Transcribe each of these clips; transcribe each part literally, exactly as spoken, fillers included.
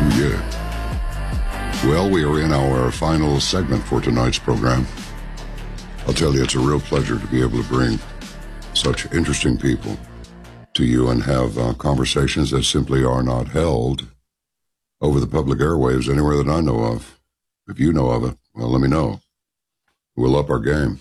Yeah. Well, we are in our final segment for tonight's program. I'll tell you, it's a real pleasure to be able to bring such interesting people to you and have uh, conversations that simply are not held over the public airwaves anywhere that I know of. If you know of it, well, let me know. We'll up our game.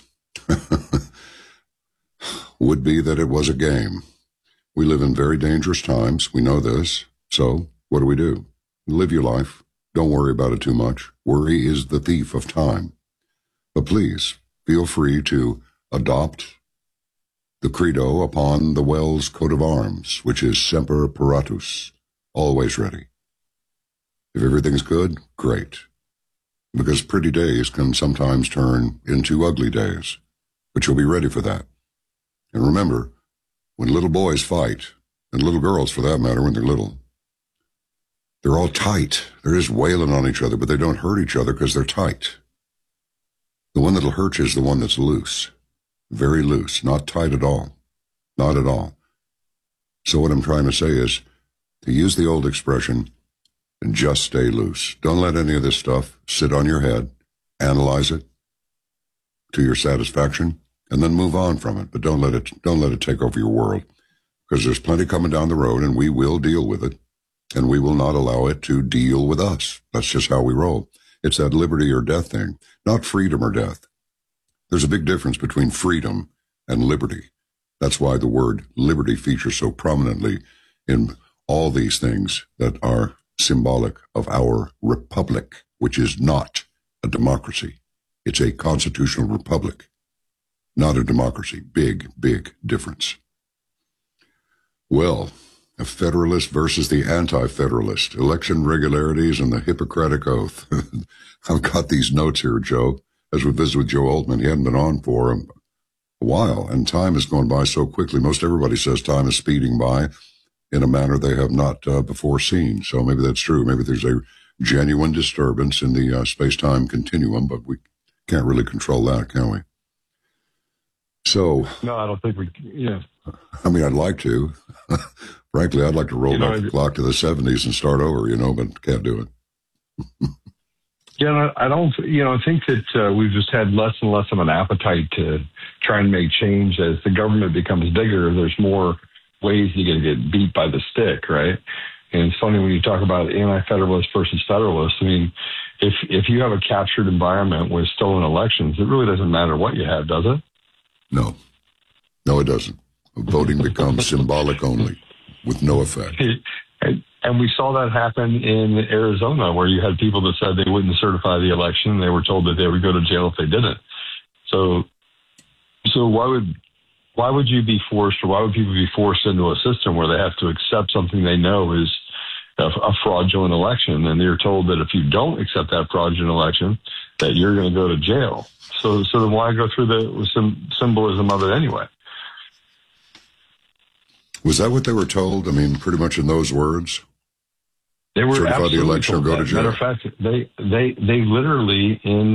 Would be that it was a game. We live in very dangerous times. We know this. So what do we do? Live your life. Don't worry about it too much. Worry is the thief of time. But please, feel free to adopt the credo upon the Wells coat of arms, which is Semper Paratus, always ready. If everything's good, great. Because pretty days can sometimes turn into ugly days. But you'll be ready for that. And remember, when little boys fight, and little girls for that matter when they're little, they're all tight. They're just wailing on each other, but they don't hurt each other because they're tight. The one that'll hurt you is the one that's loose. Very loose, not tight at all. Not at all. So what I'm trying to say is, to use the old expression, just stay loose. Don't let any of this stuff sit on your head. Analyze it to your satisfaction, and then move on from it. But don't let it, don't let it take over your world, because there's plenty coming down the road, and we will deal with it, and we will not allow it to deal with us. That's just how we roll. It's that liberty or death thing, not freedom or death. There's a big difference between freedom and liberty. That's why the word liberty features so prominently in all these things that are symbolic of our republic, which is not a democracy. It's a constitutional republic, not a democracy. Big, big difference. Well, a federalist versus the anti-federalist, election regularities and the Hippocratic Oath. I've got these notes here, Joe, as we visit with Joe Oltmann. He hadn't been on for a while, and time has gone by so quickly. Most everybody says time is speeding by in a manner they have not uh, before seen. So maybe that's true. Maybe there's a genuine disturbance in the uh, space-time continuum, but we can't really control that, can we? So, no, I don't think we, yeah. I mean, I'd like to. Frankly, I'd like to roll you know, back the clock to the seventies and start over, you know, but can't do it. Yeah, I don't, you know, I think that uh, we've just had less and less of an appetite to try and make change. As the government becomes bigger, there's more ways you're going to get beat by the stick, right? And it's funny when you talk about anti-federalist versus federalist. I mean, if if you have a captured environment with stolen elections, it really doesn't matter what you have, does it? No. No, it doesn't. Voting becomes symbolic only, with no effect. And, and we saw that happen in Arizona, where you had people that said they wouldn't certify the election. They were told that they would go to jail if they didn't. So, so why would why would you be forced, or why would people be forced into a system where they have to accept something they know is a, a fraudulent election, and they're told that if you don't accept that fraudulent election, that you're going to go to jail? So, so then why go through the some symbolism of it anyway? Was that what they were told? I mean, pretty much in those words? They were certify absolutely the election or go to jail. Matter of fact, they, they, they literally in